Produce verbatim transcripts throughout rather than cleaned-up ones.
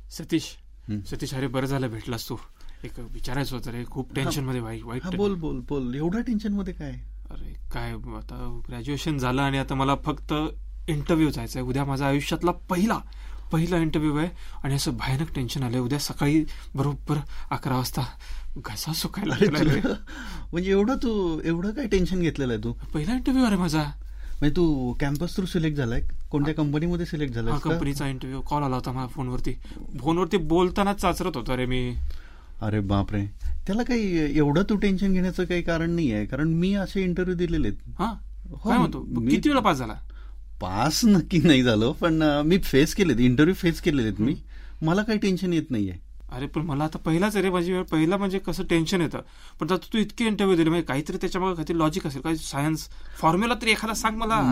सतीश सतीश अरे बरं झालं भेटलास तू. एक विचारायचं होतं रे, खूप टेन्शन मध्ये वाईट वाईट बोल बोल बोल एवढ्या टेन्शन मध्ये काय? अरे काय आता ग्रॅज्युएशन झालं आणि आता मला फक्त इंटरव्ह्यू जायचा आहे. उद्या माझा आयुष्यातला पहिला पहिला इंटरव्ह्यू आहे आणि असं भयानक टेन्शन आलंय. उद्या सकाळी बरोबर अकरा वाजता घसा सुकायला. म्हणजे एवढं तू एवढं काय टेन्शन घेतलेलं आहे तू? पहिला इंटरव्ह्यू आहे माझा. म्हणजे तू कॅम्पस थ्रू सिलेक्ट झालाय? कोणत्या कंपनीमध्ये सिलेक्ट झालाय? कंपनीचा इंटरव्ह्यू. कॉल आला होता मला फोनवरती. फोनवरती बोलतानाच चाचरत होतो रे मी. अरे बापरे, त्याला काही एवढं तू टेन्शन घेण्याचं काही कारण नाही आहे, कारण मी असे इंटरव्ह्यू दिलेले आहेत. हा काय म्हणतो, किती वेळा पास झाला? पास नक्की नाही झालो, पण मी फेस केलेत, इंटरव्ह्यू फेस केलेले आहेत मी. मला काही टेन्शन येत नाहीये. अरे पण मला आता पहिलाच आहे रे माझी वेळ. पहिला म्हणजे कसं टेन्शन येतं. पण आता तू इतके इंटरव्ह्यू दिले म्हणजे काहीतरी त्याच्यामागे काहीतरी लॉजिक असेल, काही सायन्स फॉर्म्युला तरी एखादा सांग मला.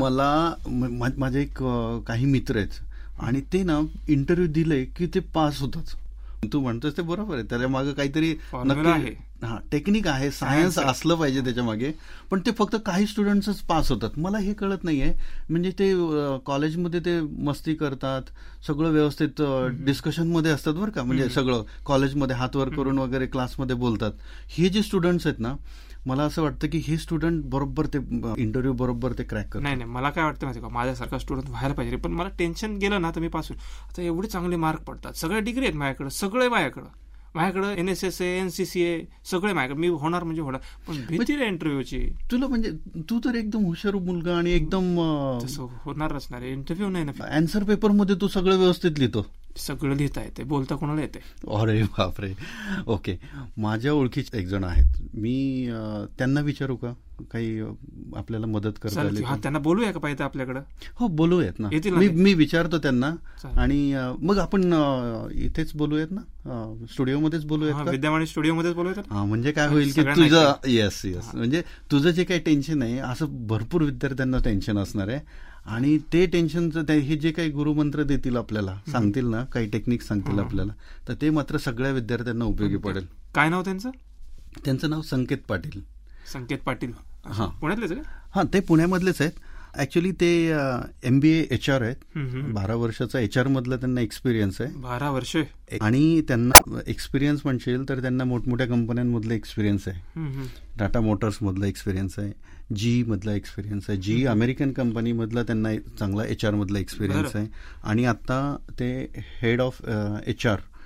मला माझे एक काही मित्र आहेत आणि ते ना इंटरव्ह्यू दिले की ते पास होतात. तू म्हणतोस ते बरोबर आहे, त्याच्या मागे काहीतरी आहे, हा टेक्निक आहे, सायन्स असलं पाहिजे त्याच्या मागे. पण ते फक्त काही स्टुडंट्सच पास होतात. मला हे कळत नाहीये. म्हणजे ते कॉलेजमध्ये ते मस्ती करतात, सगळं व्यवस्थित डिस्कशन मध्ये असतात बरं का, म्हणजे सगळं कॉलेजमध्ये हात वर करून वगैरे क्लासमध्ये बोलतात. हे जे स्टुडंट्स आहेत ना, मला असं वाटतं की हे स्टुडंट बरोबर ते इंटरव्ह्यू बरोबर ते क्रॅक करतात. नाही नाही, मला काय वाटतं माहिती का, माझ्यासारखा स्टुडंट व्हायला पाहिजे. पण मला टेन्शन गेलं ना तर मी पास होईल. आता एवढे चांगले मार्क पडतात, सगळे डिग्री आहेत माझ्याकडे, सगळे माझ्याकडं माझ्याकडं N S S A, N C C ए सगळे माझ्याकडे. मी होणार म्हणजे होणार, पण भीती रे इंटरव्ह्यूची. तुला म्हणजे तू तर एकदम हुशार मुलगा आणि एकदम तसं होणारच ना रे. इंटरव्ह्यू नाही ना. आन्सर पेपर मध्ये तू सगळं व्यवस्थित लिहितो. सगळं लिहिता येते, बोलता कोणाला येते. अरे बापरे. ओके, माझ्या ओळखीचे एक जण आहेत, मी त्यांना विचारू का काही आपल्याला मदत करता येईल? त्यांना बोलूया का पाहिजे आपल्याकडे? हो बोलूयात ना. मी मी विचारतो त्यांना आणि मग आपण इथेच बोलूयात ना, स्टुडिओमध्येच बोलूयात. विद्यमानी स्टुडिओमध्येच बोलूयात. हा म्हणजे काय होईल की तुझं येस येस म्हणजे तुझं जे काही टेन्शन आहे, असं भरपूर विद्यार्थ्यांना टेन्शन असणार आहे. आणि ते टेन्शनचं हे जे काही गुरुमंत्र देतील आपल्याला, सांगतील ना, काही टेक्निक सांगतील आपल्याला, तर ते मात्र सगळ्या विद्यार्थ्यांना उपयोगी पडेल. काय नाव त्यांचं? त्यांचं नाव संकेत पाटील. संकेत पाटील. हा पुण्यातलेच? हा, ते पुण्यामधलेच आहेत. ऍक्च्युली ते M B A H R आहेत. बारा वर्षाचा एच आर मधला त्यांना एक्सपिरियन्स आहे. बारा वर्ष आणि त्यांना एक्सपिरियन्स म्हणशील तर त्यांना मोठमोठ्या कंपन्यांमधला एक्सपिरियन्स आहे. टाटा मोटर्स मधला एक्सपिरियन्स आहे, जी मधला एक्सपिरियन्स आहे. जी अमेरिकन कंपनी मधला त्यांना चांगला एच आर मधला एक्सपिरियन्स आहे. आणि आता ते head of H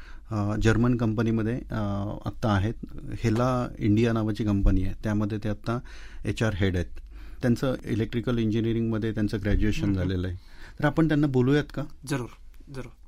R German कंपनीमध्ये आत्ता आहेत. हेला इंडिया नावाची कंपनी आहे, त्यामध्ये ते आत्ता एच आर हेड आहेत. त्यांचं इलेक्ट्रिकल इंजिनिअरिंगमध्ये त्यांचं ग्रॅज्युएशन झालेलं आहे. तर आपण त्यांना बोलूयात का? जरूर जरूर.